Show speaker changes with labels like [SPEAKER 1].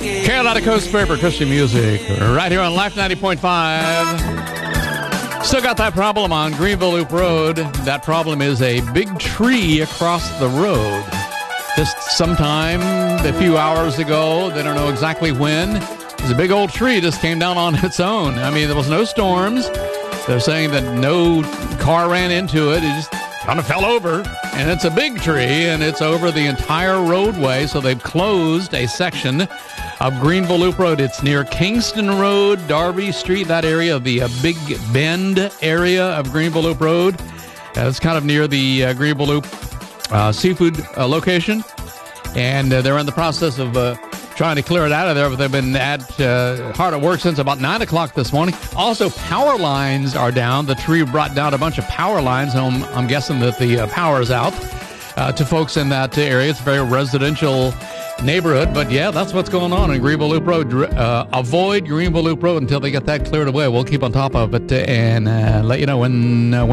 [SPEAKER 1] Carolina Coast Paper Christian Music, right here on Life 90.5. Still got that problem on Greenville Loop Road. That problem is a big tree across the road. Just sometime a few hours ago, they don't know exactly when, there's a big old tree just came down on its own. I mean, there was no storms. They're saying that no car ran into it. It just kind of fell over, and it's a big tree, and it's over the entire roadway, so they've closed a section of Greenville Loop Road. It's near Kingston Road, Darby Street, that area of the Big Bend area of Greenville Loop Road. It's kind of near the Greenville Loop seafood location, and they're in the process of trying to clear it out of there, but they've been hard at work since about 9 o'clock this morning. Also, power lines are down. The tree brought down a bunch of power lines, so I'm guessing that the power is out to folks in that area. It's a very residential neighborhood, but yeah, that's what's going on in Greenville Loop Road. Avoid Greenville Loop Road until they get that cleared away. We'll keep on top of it and let you know when